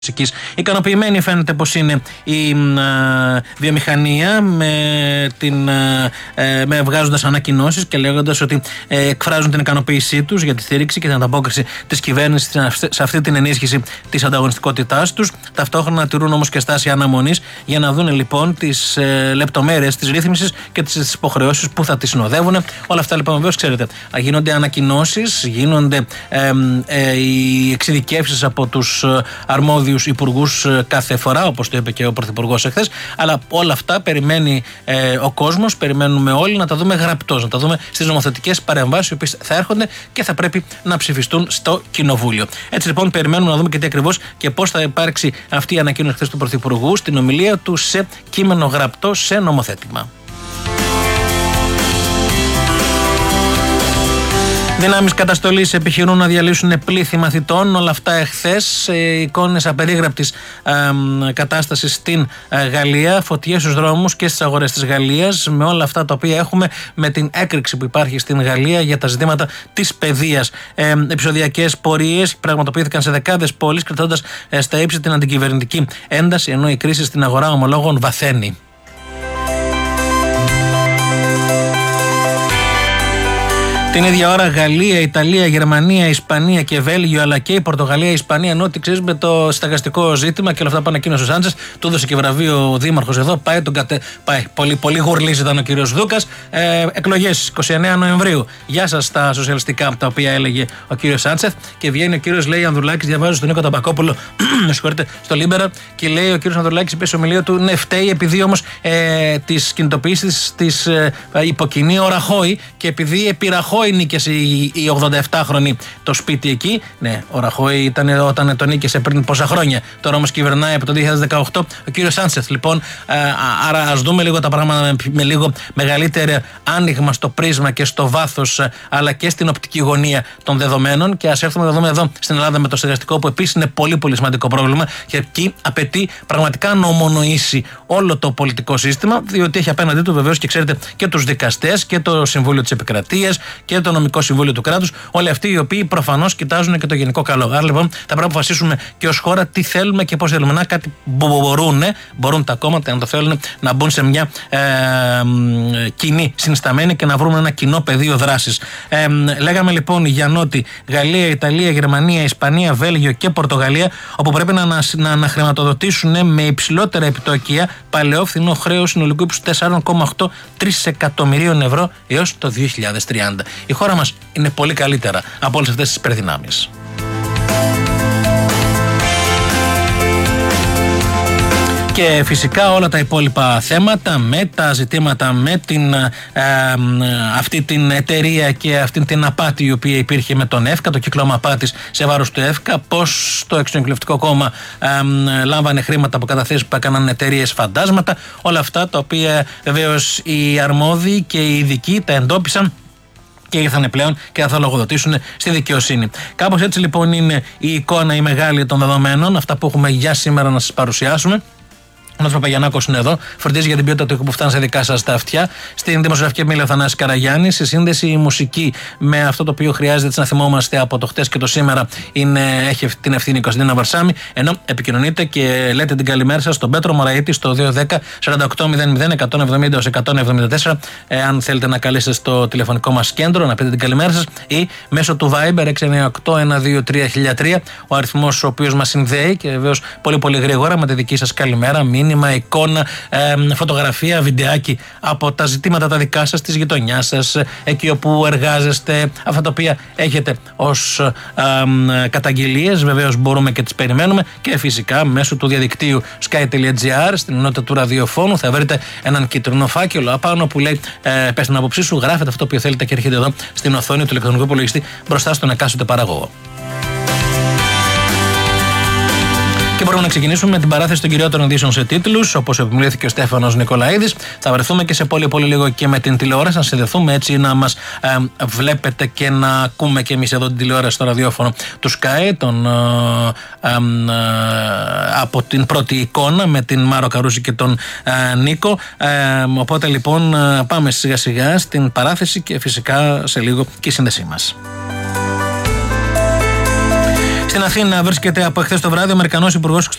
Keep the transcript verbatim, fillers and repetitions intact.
Ικανοποιημένη φαίνεται πως είναι η ε, βιομηχανία με, την, ε, με βγάζοντας ανακοινώσεις και λέγοντας ότι ε, εκφράζουν την ικανοποίησή τους για τη στήριξη και την ανταπόκριση της κυβέρνησης σε αυτή την ενίσχυση της ανταγωνιστικότητάς τους. Ταυτόχρονα τηρούν όμως και στάση αναμονής για να δουν λοιπόν τις ε, λεπτομέρειες της ρύθμισης και τις υποχρεώσεις που θα τις συνοδεύουν. Όλα αυτά λοιπόν βεβαίως ξέρετε, γίνονται ανακοινώσεις, γίνονται ε, ε, οι εξειδικεύσεις από τους αρμόδιους υπουργούς κάθε φορά, όπως το είπε και ο Πρωθυπουργός εχθές, αλλά όλα αυτά περιμένει ε, ο κόσμος, περιμένουμε όλοι να τα δούμε γραπτώς, να τα δούμε στις νομοθετικές παρεμβάσεις, οι οποίες θα έρχονται και θα πρέπει να ψηφιστούν στο Κοινοβούλιο. Έτσι λοιπόν, περιμένουμε να δούμε και τι ακριβώς και πώς θα υπάρξει αυτή η ανακοίνωση χθες του Πρωθυπουργού στην ομιλία του σε κείμενο γραπτό, σε νομοθέτημα. Δυνάμεις καταστολής επιχειρούν να διαλύσουν πλήθη μαθητών. Όλα αυτά εχθές. Εικόνες απερίγραπτης ε, κατάστασης στην ε, Γαλλία. Φωτιές στους δρόμους και στις αγορές της Γαλλίας. Με όλα αυτά τα οποία έχουμε, με την έκρηξη που υπάρχει στην Γαλλία για τα ζητήματα της παιδείας. Ε, επεισοδιακές πορείες πραγματοποιήθηκαν σε δεκάδες πόλεις, κρατώντας ε, στα ύψη την αντικυβερνητική ένταση, ενώ η κρίση στην αγορά ομολόγων βαθαίνει. Την ίδια ώρα Γαλλία, Ιταλία, Γερμανία, Ισπανία και Βέλγιο, αλλά και η Πορτογαλία, Ισπανία, ενώ ότι ξέρεις με το στεγαστικό ζήτημα και όλα αυτά που ανακοίνωσε ο Σάντσες, του έδωσε και βραβείο ο δήμαρχος εδώ, πάει, τον κατε... πάει. Πολύ, πολύ γουρλής ήταν ο κύριος Δούκας. Ε, εκλογές εικοστή ενάτη Νοεμβρίου. Γεια σας στα σοσιαλιστικά, τα οποία έλεγε ο κύριος Σάντσες. Και βγαίνει ο κύριος, λέει, Ανδρουλάκης, διαβάζω στον Νίκο Ταμπακόπουλο, με συγχωρείτε, στο Λίμπερα, και λέει ο κύριος Ανδρουλάκης, είπε σε ομιλία του, ναι, φταίει επειδή όμως ε, τις κινητοποιήσεις της ε, υποκινεί ο Ραχώη και επειδή επιραχώ νίκησε η ογδονταεπτάχρονη το σπίτι εκεί. Ναι, ο Ραχώη ήταν όταν το νίκησε πριν πόσα χρόνια. Τώρα όμως κυβερνάει από το δύο χιλιάδες δεκαοκτώ ο κύριος Σάντσεθ. Λοιπόν, άρα ας δούμε λίγο τα πράγματα με λίγο μεγαλύτερο άνοιγμα στο πρίσμα και στο βάθος, αλλά και στην οπτική γωνία των δεδομένων. Και ας έρθουμε να δούμε εδώ στην Ελλάδα με το στεγαστικό, που επίσης είναι πολύ πολύ σημαντικό πρόβλημα και εκεί απαιτεί πραγματικά να ομονοήσει όλο το πολιτικό σύστημα, διότι έχει απέναντί του βεβαίως και ξέρετε και τους δικαστές και το Συμβούλιο της Επικρατείας και το Νομικό Συμβούλιο του Κράτους, όλοι αυτοί οι οποίοι προφανώς κοιτάζουν και το γενικό καλό. Άρα λοιπόν θα πρέπει να αποφασίσουμε και ως χώρα τι θέλουμε και πώς θέλουμε. Να κάτι μπορούν, μπορούν τα κόμματα, αν το θέλουν, να μπουν σε μια ε, κοινή συνισταμένη και να βρούμε ένα κοινό πεδίο δράσης. Ε, λέγαμε λοιπόν για νότι Γαλλία, Ιταλία, Γερμανία, Ισπανία, Βέλγιο και Πορτογαλία, όπου πρέπει να, να αναχρηματοδοτήσουν με υψηλότερα επιτόκια παλαιό φθηνό χρέος συνολικού ύψους τέσσερα κόμμα οκτώ τρισεκατομμυρίων ευρώ έως το δύο χιλιάδες τριάντα. Η χώρα μας είναι πολύ καλύτερα από όλες αυτές τις υπερδυνάμεις. Και φυσικά όλα τα υπόλοιπα θέματα με τα ζητήματα με την, ε, ε, αυτή την εταιρεία και αυτή την απάτη η οποία υπήρχε με τον ΕΦΚΑ, το κύκλωμα απάτης σε βάρος του ΕΦΚΑ, πώς το Εξωτερικό Κόμμα ε, λάμβανε χρήματα από καταθέσεις που έκαναν εταιρείες φαντάσματα, όλα αυτά τα οποία βεβαίως οι αρμόδιοι και οι ειδικοί τα εντόπισαν και ήρθαν πλέον και θα λογοδοτήσουν στη δικαιοσύνη. Κάπως έτσι λοιπόν είναι η εικόνα η μεγάλη των δεδομένων, αυτά που έχουμε για σήμερα να σας παρουσιάσουμε. Ο Νότος Παπαγιαννάκος είναι εδώ, φροντίζει για την ποιότητα του ήχου που φτάνει σε δικά σας τα αυτιά. Στην δημοσιογραφική επιμέλεια ο Θανάσης Καραγιάννης. Στη σύνδεση η μουσική με αυτό το οποίο χρειάζεται έτσι να θυμόμαστε από το χτες και το σήμερα είναι, έχει την ευθύνη η Κωνσταντίνα Βαρσάμι. Ενώ επικοινωνείτε και λέτε την καλημέρα σας στον Πέτρο Μωραήτη στο δύο ένα μηδέν σαράντα οκτώ μηδέν μηδέν εκατόν εβδομήντα εκατόν εβδομήντα τέσσερα. Αν θέλετε να καλέσετε στο τηλεφωνικό μας κέντρο να πείτε την καλημέρα σας, ή μέσω του Viber έξι εννιά οκτώ ένα δύο τρία χίλια τρία, ο αριθμός ο οποίος μας συνδέει και βεβαίως πολύ πολύ γρήγορα με τη δική σας καλημέρα, μήνυμα, εικόνα, ε, φωτογραφία, βιντεάκι από τα ζητήματα τα δικά σας, της γειτονιάς σας, εκεί όπου εργάζεστε, αυτά τα οποία έχετε ως ε, ε, καταγγελίες, βεβαίως μπορούμε και τις περιμένουμε, και φυσικά μέσω του διαδικτύου sky τελεία gr στην ενότητα του ραδιοφώνου θα βρείτε έναν κίτρινο φάκελο απάνω που λέει ε, πες την άποψή σου, γράφετε αυτό που θέλετε και έρχεται εδώ στην οθόνη του ηλεκτρονικού υπολογιστή μπροστά στον εκάστοτε παραγωγό. Και μπορούμε να ξεκινήσουμε με την παράθεση των κυριότερων ειδήσεων σε τίτλους, όπως επιμελήθηκε ο Στέφανος Νικολαίδης. Θα βρεθούμε και σε πολύ πολύ λίγο και με την τηλεόραση, να συνδεθούμε έτσι να μας ε, βλέπετε και να ακούμε και εμείς εδώ την τηλεόραση στο ραδιόφωνο του Sky, τον, ε, ε, ε, από την πρώτη εικόνα με την Μάρο Καρούση και τον ε, Νίκο. Ε, οπότε λοιπόν πάμε σιγά σιγά στην παράθεση και φυσικά σε λίγο και η σύνδεσή μας. Στην Αθήνα βρίσκεται από εχθές το βράδυ ο Αμερικανός Υπουργός